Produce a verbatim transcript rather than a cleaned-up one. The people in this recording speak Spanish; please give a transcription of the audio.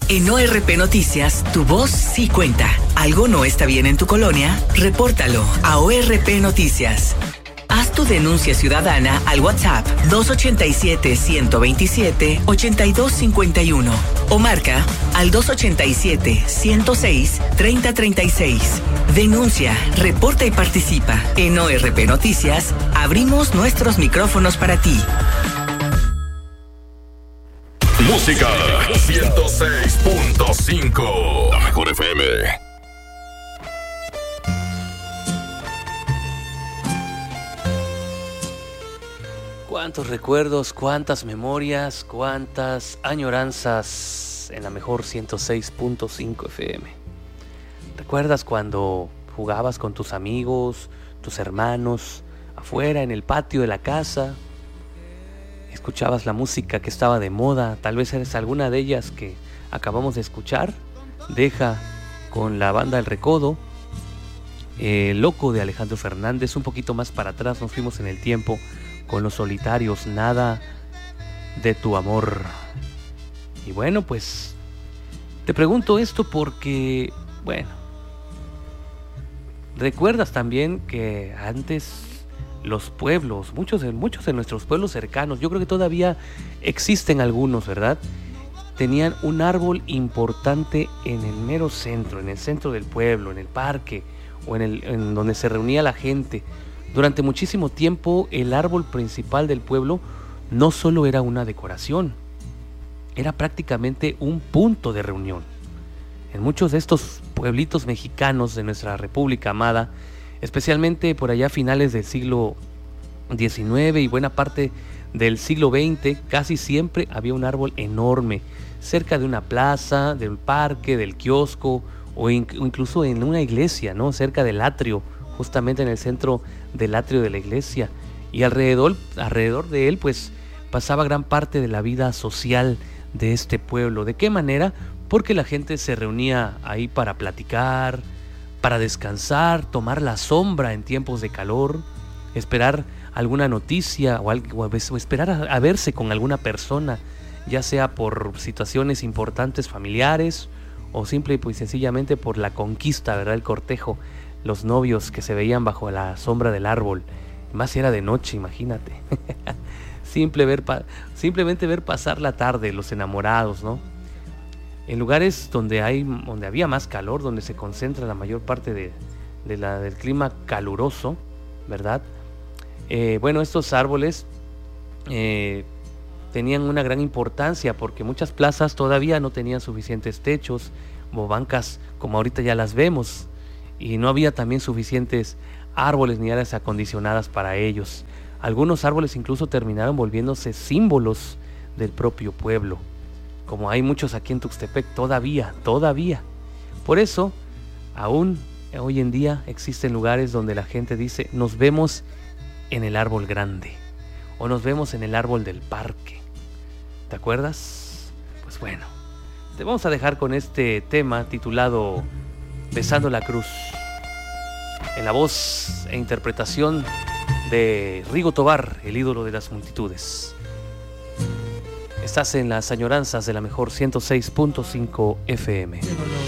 En O R P Noticias, tu voz sí cuenta. ¿Algo no está bien en tu colonia? Repórtalo a O R P Noticias. Haz tu denuncia ciudadana al WhatsApp dos ochenta y siete, ciento veintisiete, ochenta y dos cincuenta y uno o marca al dos ochenta y siete, ciento seis, treinta treinta y seis. Denuncia, reporta y participa. En O R P Noticias, abrimos nuestros micrófonos para ti. Música ciento seis punto cinco. La mejor F M. Cuántos recuerdos, cuántas memorias, cuántas añoranzas en la mejor ciento seis punto cinco F M. ¿Recuerdas cuando jugabas con tus amigos, tus hermanos, afuera en el patio de la casa? Escuchabas la música que estaba de moda, tal vez eres alguna de ellas que acabamos de escuchar. Deja con la banda El Recodo, eh, Loco de Alejandro Fernández. Un poquito más para atrás nos fuimos en el tiempo con Los Solitarios, Nada de tu amor. Y bueno, pues te pregunto esto porque, bueno, recuerdas también que antes los pueblos, muchos de, muchos de nuestros pueblos cercanos, yo creo que todavía existen algunos, ¿verdad? Tenían un árbol importante en el mero centro, en el centro del pueblo, en el parque o en, el, en donde se reunía la gente. Durante muchísimo tiempo el árbol principal del pueblo no solo era una decoración, era prácticamente un punto de reunión. En muchos de estos pueblitos mexicanos de nuestra República amada, especialmente por allá a finales del siglo diecinueve y buena parte del siglo veinte, casi siempre había un árbol enorme, cerca de una plaza, del parque, del kiosco o incluso en una iglesia, ¿no? Cerca del atrio, justamente en el centro del atrio de la iglesia. Y alrededor, alrededor de él pues pasaba gran parte de la vida social de este pueblo. ¿De qué manera? Porque la gente se reunía ahí para platicar, para descansar, tomar la sombra en tiempos de calor, esperar alguna noticia o, algo, o esperar a, a verse con alguna persona, ya sea por situaciones importantes familiares o simple y pues sencillamente por la conquista, ¿verdad? El cortejo, los novios que se veían bajo la sombra del árbol, más si era de noche, imagínate. Simple ver, simplemente ver pasar la tarde, los enamorados, ¿no? En lugares donde hay, donde había más calor, donde se concentra la mayor parte de, de la, del clima caluroso, ¿verdad? Eh, bueno, estos árboles eh, tenían una gran importancia porque muchas plazas todavía no tenían suficientes techos o bancas como ahorita ya las vemos, y no había también suficientes árboles ni áreas acondicionadas para ellos. Algunos árboles incluso terminaron volviéndose símbolos del propio pueblo, como hay muchos aquí en Tuxtepec todavía, todavía. Por eso, aún hoy en día existen lugares donde la gente dice, nos vemos en el árbol grande, o nos vemos en el árbol del parque. ¿Te acuerdas? Pues bueno, te vamos a dejar con este tema titulado Besando la Cruz, en la voz e interpretación de Rigo Tobar, el ídolo de las multitudes. Estás en las añoranzas de la mejor ciento seis punto cinco F M.